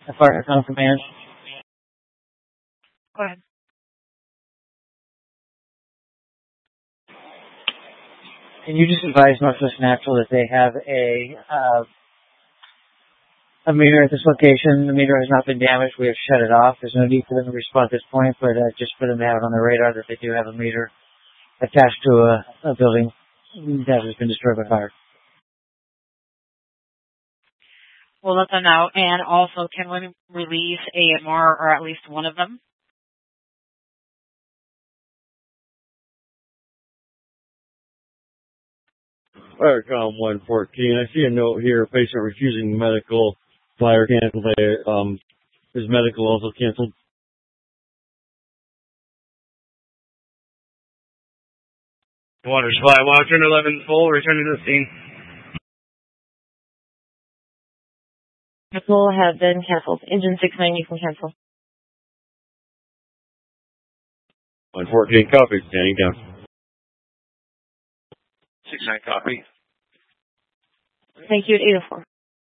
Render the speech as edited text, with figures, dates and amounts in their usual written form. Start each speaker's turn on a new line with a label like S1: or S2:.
S1: Fire Con Command.
S2: Go ahead.
S1: Can you just advise Northwest Natural that they have a meter at this location? The meter has not been damaged. We have shut it off. There's no need for them to respond at this point, but just for them to have it on their radar that they do have a meter attached to a building that has been destroyed by fire.
S2: We'll let them know. And also, can we release AMR or at least one of them?
S3: Firecom 114. I see a note here. Patient refusing medical. Fire canceled. His medical also canceled.
S4: Water supply. Watcher 11 full. Returning to the scene.
S5: Medical have been canceled. Engine 69, you can cancel.
S3: 114 copy. Standing down.
S4: 69 copy.
S5: Thank you at 804.